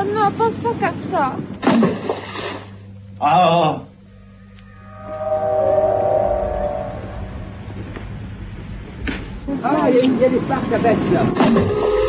Oh non, pense pas qu'à ça. Ah. Ah, il y a une vieille parc à bête là.